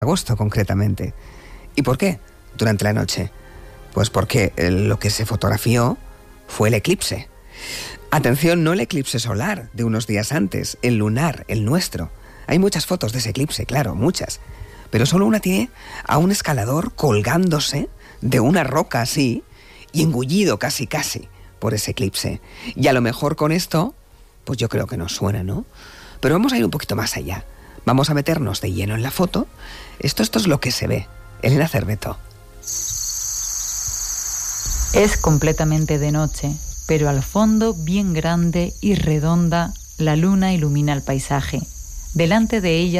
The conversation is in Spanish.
agosto concretamente. ¿Y por qué? Durante la noche. Pues porque lo que se fotografió fue el eclipse. Atención, no el eclipse solar de unos días antes, el lunar, el nuestro. Hay muchas fotos de ese eclipse, claro, muchas. Pero solo una tiene a un escalador colgándose de una roca así y engullido casi por ese eclipse. Y a lo mejor con esto, pues yo creo que nos suena, ¿no? Pero vamos a ir un poquito más allá. Vamos a meternos de lleno en la foto. Esto es lo que se ve. Elena Cerveto. Es completamente de noche, pero al fondo, bien grande y redonda, la luna ilumina el paisaje. Delante de ella